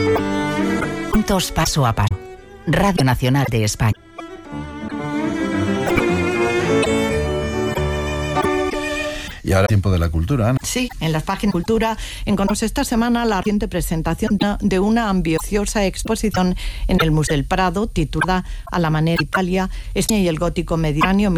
Juntos paso a paso. Radio Nacional de España. Y ahora tiempo de la cultura, Ana. Sí, en las páginas de cultura encontramos esta semana la reciente presentación de una ambiciosa exposición en el Museo del Prado titulada A la manera Italia, España y el gótico mediterráneo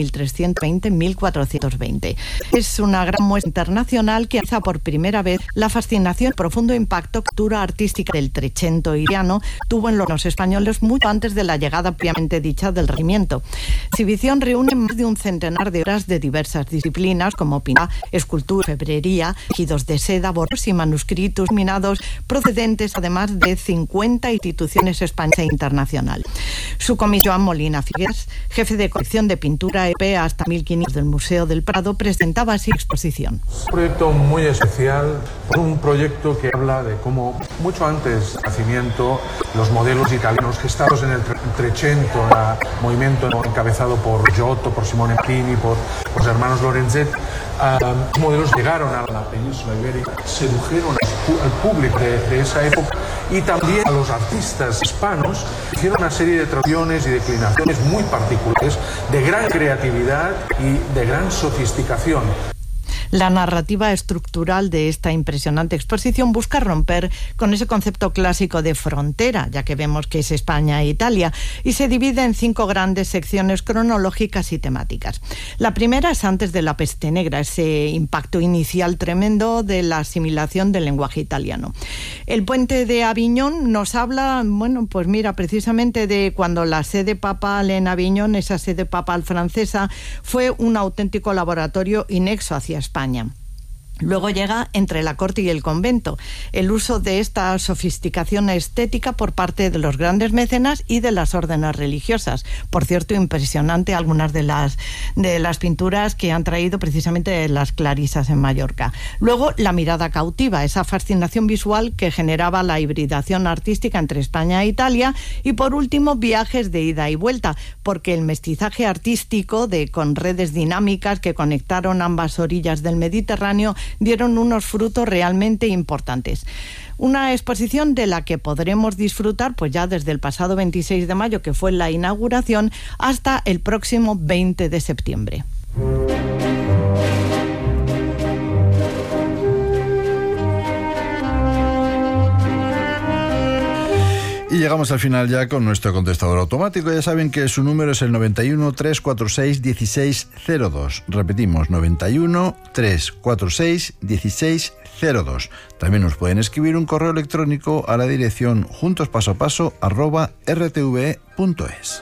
1320-1420. Es una gran muestra internacional que analiza por primera vez la fascinación y profundo impacto que la cultura artística del Trecento italiano tuvo en los españoles mucho antes de la llegada propiamente dicha del Renacimiento. La exhibición reúne más de un centenar de obras de diversas disciplinas como pintura, escultura, febrería, tejidos de seda, borros y manuscritos minados procedentes además de 50 instituciones españolas e internacionales. Su comisión Molina Figueras, jefe de colección de pintura EP hasta 1500 del Museo del Prado, presentaba así la exposición. Un proyecto muy especial, un proyecto que habla de cómo mucho antes del nacimiento los modelos italianos gestados en el Trecento, el movimiento encabezado por Giotto, por Simone Pini, por los hermanos Lorenzetti, los modelos llegaron a la península ibérica, sedujeron al público de esa época y también a los artistas hispanos. Hicieron una serie de traducciones y declinaciones muy particulares, de gran creatividad y de gran sofisticación. La narrativa estructural de esta impresionante exposición busca romper con ese concepto clásico de frontera, ya que vemos que es España e Italia, y se divide en 5 grandes secciones cronológicas y temáticas. La primera es antes de la peste negra, ese impacto inicial tremendo de la asimilación del lenguaje italiano. El puente de Aviñón nos habla, pues mira, precisamente de cuando la sede papal en Aviñón, esa sede papal francesa, fue un auténtico laboratorio y nexo hacia España. Luego llega Entre la corte y el convento, el uso de esta sofisticación estética por parte de los grandes mecenas y de las órdenes religiosas. Por cierto, impresionante algunas de las pinturas que han traído precisamente las clarisas en Mallorca. Luego, La mirada cautiva, esa fascinación visual que generaba la hibridación artística entre España e Italia. Y por último, Viajes de ida y vuelta, porque el mestizaje artístico con redes dinámicas que conectaron ambas orillas del Mediterráneo dieron unos frutos realmente importantes. Una exposición de la que podremos disfrutar pues ya desde el pasado 26 de mayo, que fue la inauguración, hasta el próximo 20 de septiembre. Y llegamos al final ya con nuestro contestador automático. Ya saben que su número es el 91 346 1602. Repetimos, 91 346 1602. También nos pueden escribir un correo electrónico a la dirección juntospasoapaso@rtve.es.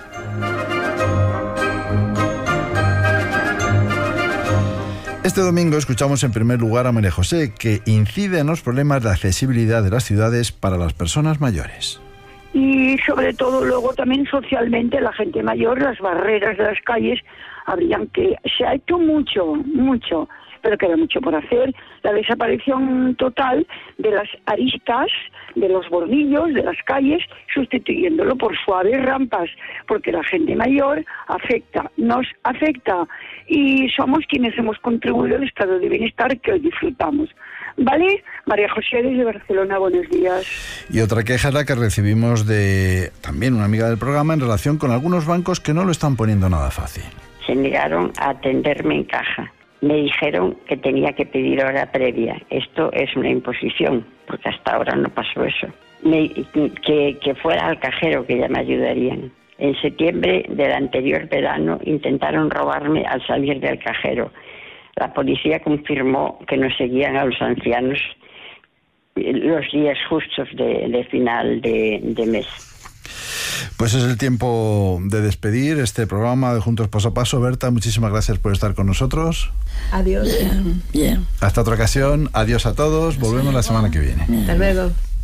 Este domingo escuchamos en primer lugar a María José, que incide en los problemas de accesibilidad de las ciudades para las personas mayores. Y sobre todo luego también socialmente la gente mayor, las barreras de las calles, se ha hecho mucho, pero queda mucho por hacer. La desaparición total de las aristas, de los bordillos, de las calles, sustituyéndolo por suaves rampas, porque la gente mayor nos afecta, y somos quienes hemos contribuido al estado de bienestar que hoy disfrutamos. ¿Vale? María José desde Barcelona, buenos días. Y otra queja es la que recibimos de también una amiga del programa en relación con algunos bancos que no lo están poniendo nada fácil. Se negaron a atenderme en caja. Me dijeron que tenía que pedir hora previa. Esto es una imposición, porque hasta ahora no pasó eso. Que fuera al cajero, que ya me ayudarían. En septiembre del anterior verano intentaron robarme al salir del cajero. La policía confirmó que nos seguían a los ancianos los días justos de final de mes. Pues es el tiempo de despedir este programa de Juntos Paso a Paso. Berta, muchísimas gracias por estar con nosotros. Adiós. Bien. Hasta otra ocasión. Adiós a todos. Volvemos la semana que viene. Hasta luego.